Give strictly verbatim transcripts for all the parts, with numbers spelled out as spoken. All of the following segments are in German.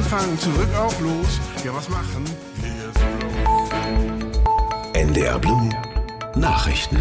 Anfang, zurück auf los. Ja, was machen wir jetzt bloß? N D R Blue Nachrichten.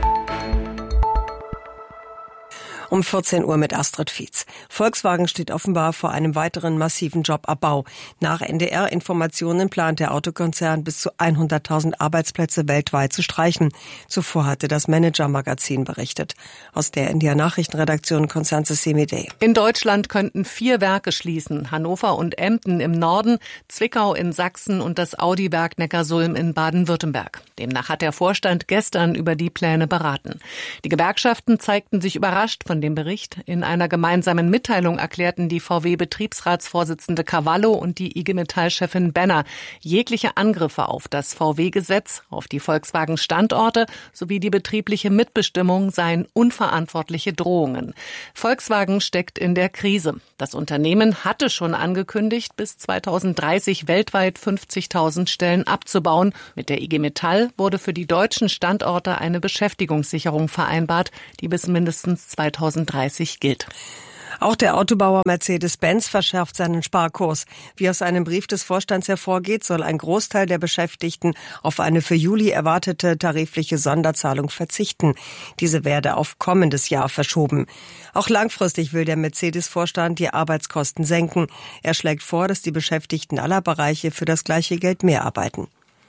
Um vierzehn Uhr mit Astrid Fietz. Volkswagen steht offenbar vor einem weiteren massiven Jobabbau. Nach N D R-Informationen plant der Autokonzern bis zu hunderttausend Arbeitsplätze weltweit zu streichen. Zuvor hatte das Manager-Magazin berichtet. Aus der N D R-Nachrichtenredaktion Constanze Semidey. In Deutschland könnten vier Werke schließen. Hannover und Emden im Norden, Zwickau in Sachsen und das Audi-Werk Neckarsulm in Baden-Württemberg. Demnach hat der Vorstand gestern über die Pläne beraten. Die Gewerkschaften zeigten sich überrascht von dem Bericht. In einer gemeinsamen Mitteilung erklärten die V W-Betriebsratsvorsitzende Cavallo und die I G Metall-Chefin Benner, jegliche Angriffe auf das V W-Gesetz, auf die Volkswagen-Standorte sowie die betriebliche Mitbestimmung seien unverantwortliche Drohungen. Volkswagen steckt in der Krise. Das Unternehmen hatte schon angekündigt, bis zweitausenddreißig weltweit fünfzigtausend Stellen abzubauen. Mit der I G Metall wurde für die deutschen Standorte eine Beschäftigungssicherung vereinbart, die bis mindestens zweitausenddreißig gilt. Auch der Autobauer Mercedes-Benz verschärft seinen Sparkurs. Wie aus einem Brief des Vorstands hervorgeht, soll ein Großteil der Beschäftigten auf eine für Juli erwartete tarifliche Sonderzahlung verzichten. Diese werde auf kommendes Jahr verschoben. Auch langfristig will der Mercedes-Vorstand die Arbeitskosten senken. Er schlägt vor, dass die Beschäftigten aller Bereiche für das gleiche Geld mehr arbeiten.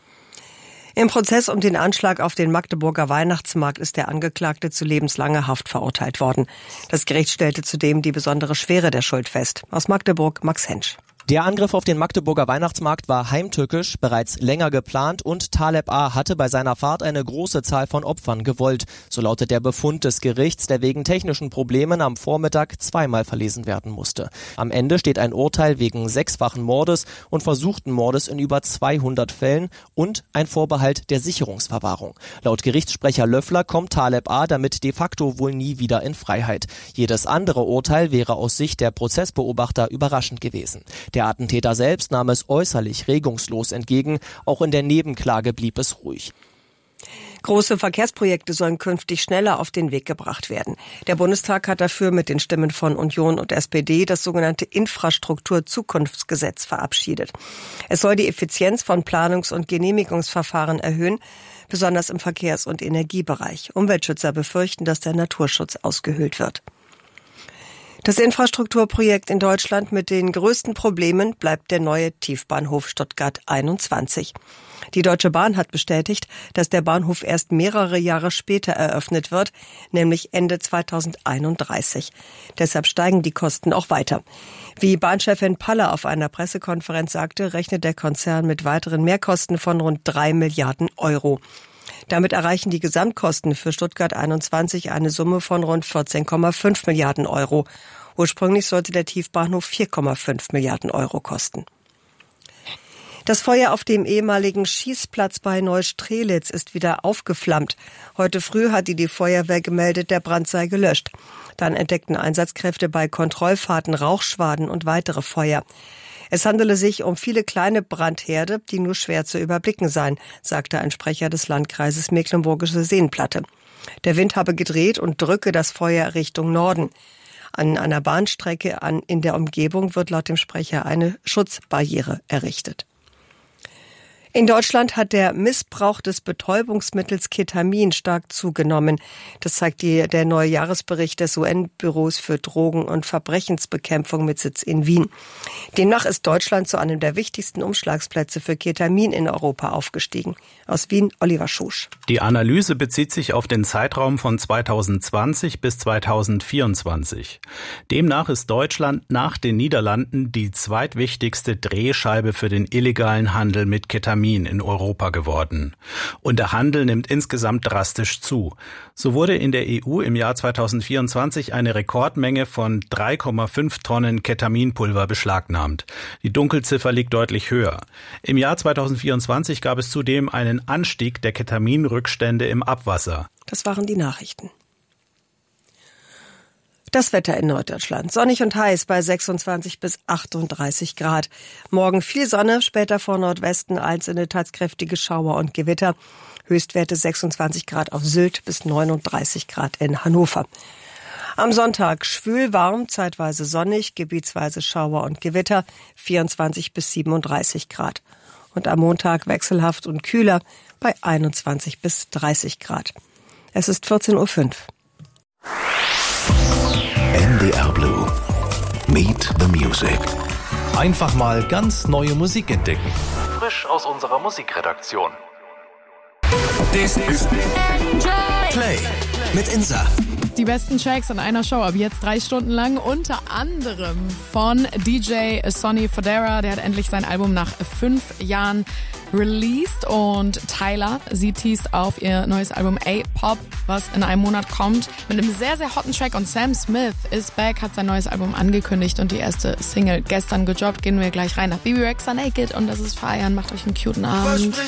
Im Prozess um den Anschlag auf den Magdeburger Weihnachtsmarkt ist der Angeklagte zu lebenslanger Haft verurteilt worden. Das Gericht stellte zudem die besondere Schwere der Schuld fest. Aus Magdeburg, Max Hensch. Der Angriff auf den Magdeburger Weihnachtsmarkt war heimtückisch, bereits länger geplant und Taleb A. hatte bei seiner Fahrt eine große Zahl von Opfern gewollt. So lautet der Befund des Gerichts, der wegen technischen Problemen am Vormittag zweimal verlesen werden musste. Am Ende steht ein Urteil wegen sechsfachen Mordes und versuchten Mordes in über zweihundert Fällen und ein Vorbehalt der Sicherungsverwahrung. Laut Gerichtssprecher Löffler kommt Taleb A. damit de facto wohl nie wieder in Freiheit. Jedes andere Urteil wäre aus Sicht der Prozessbeobachter überraschend gewesen. Der Attentäter selbst nahm es äußerlich regungslos entgegen. Auch in der Nebenklage blieb es ruhig. Große Verkehrsprojekte sollen künftig schneller auf den Weg gebracht werden. Der Bundestag hat dafür mit den Stimmen von Union und S P D das sogenannte Infrastrukturzukunftsgesetz verabschiedet. Es soll die Effizienz von Planungs- und Genehmigungsverfahren erhöhen, besonders im Verkehrs- und Energiebereich. Umweltschützer befürchten, dass der Naturschutz ausgehöhlt wird. Das Infrastrukturprojekt in Deutschland mit den größten Problemen bleibt der neue Tiefbahnhof Stuttgart einundzwanzig. Die Deutsche Bahn hat bestätigt, dass der Bahnhof erst mehrere Jahre später eröffnet wird, nämlich Ende zweitausendeinunddreißig. Deshalb steigen die Kosten auch weiter. Wie Bahnchefin Paller auf einer Pressekonferenz sagte, rechnet der Konzern mit weiteren Mehrkosten von rund drei Milliarden Euro. Damit erreichen die Gesamtkosten für Stuttgart einundzwanzig eine Summe von rund vierzehn Komma fünf Milliarden Euro. Ursprünglich sollte der Tiefbahnhof vier Komma fünf Milliarden Euro kosten. Das Feuer auf dem ehemaligen Schießplatz bei Neustrelitz ist wieder aufgeflammt. Heute früh hatte die Feuerwehr gemeldet, der Brand sei gelöscht. Dann entdeckten Einsatzkräfte bei Kontrollfahrten Rauchschwaden und weitere Feuer. Es handele sich um viele kleine Brandherde, die nur schwer zu überblicken seien, sagte ein Sprecher des Landkreises Mecklenburgische Seenplatte. Der Wind habe gedreht und drücke das Feuer Richtung Norden. An einer Bahnstrecke an, in der Umgebung wird laut dem Sprecher eine Schutzbarriere errichtet. In Deutschland hat der Missbrauch des Betäubungsmittels Ketamin stark zugenommen. Das zeigt die, der neue Jahresbericht des U N-Büros für Drogen- und Verbrechensbekämpfung mit Sitz in Wien. Demnach ist Deutschland zu einem der wichtigsten Umschlagsplätze für Ketamin in Europa aufgestiegen. Aus Wien, Oliver Schusch. Die Analyse bezieht sich auf den Zeitraum von zweitausendzwanzig bis zweitausendvierundzwanzig. Demnach ist Deutschland nach den Niederlanden die zweitwichtigste Drehscheibe für den illegalen Handel mit Ketamin in Europa geworden. Und der Handel nimmt insgesamt drastisch zu. So wurde in der E U im Jahr zweitausendvierundzwanzig eine Rekordmenge von drei Komma fünf Tonnen Ketaminpulver beschlagnahmt. Die Dunkelziffer liegt deutlich höher. Im Jahr zweitausendvierundzwanzig gab es zudem einen Anstieg der Ketaminrückstände im Abwasser. Das waren die Nachrichten. Das Wetter in Norddeutschland. Sonnig und heiß bei sechsundzwanzig bis achtunddreißig Grad. Morgen viel Sonne, später vor Nordwesten einzelne tatkräftige Schauer und Gewitter. Höchstwerte sechsundzwanzig Grad auf Sylt bis neununddreißig Grad in Hannover. Am Sonntag schwül warm, zeitweise sonnig, gebietsweise Schauer und Gewitter, vierundzwanzig bis siebenunddreißig Grad. Und am Montag wechselhaft und kühler bei einundzwanzig bis dreißig Grad. Es ist vierzehn Uhr fünf. N D R Blue. Meet the Music. Einfach mal ganz neue Musik entdecken. Frisch aus unserer Musikredaktion. This is Play mit Insa. Die besten Tracks in einer Show, ab jetzt drei Stunden lang, unter anderem von D J Sonny Fodera. Der hat endlich sein Album nach fünf Jahren released und Tyler, sie teast auf ihr neues Album A-Pop, was in einem Monat kommt, mit einem sehr, sehr hotten Track. Und Sam Smith is back, hat sein neues Album angekündigt und die erste Single gestern gedroppt. Gehen wir gleich rein nach Bebe Rexha Naked und das ist Feiern. Macht euch einen cuten Abend.